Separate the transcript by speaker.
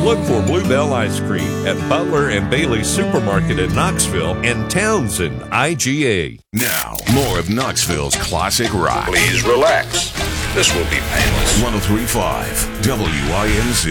Speaker 1: Look for Bluebell Ice Cream at Butler and Bailey Supermarket in Knoxville and Townsend, IGA.
Speaker 2: Now, more of Knoxville's classic rock.
Speaker 3: Please relax. This will be painless.
Speaker 2: 103.5 WINZ.